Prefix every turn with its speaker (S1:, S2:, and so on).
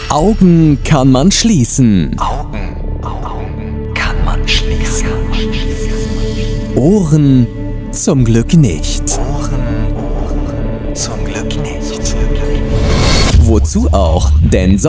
S1: Augen kann man schließen.
S2: Augen kann man schließen.
S1: Ohren zum Glück nicht.
S2: Ohren zum Glück nicht.
S1: Wozu auch? Denn